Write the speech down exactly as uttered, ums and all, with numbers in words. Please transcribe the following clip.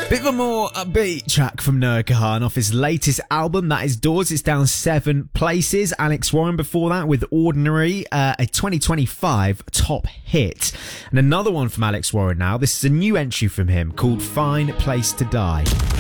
Bit of a more upbeat track from Noah Kahan off his latest album, that is Doors. It's down seven places. Alex Warren before that with Ordinary, uh, a twenty twenty-five top hit. And another one from Alex Warren now. This is a new entry from him called Fine Place to Die.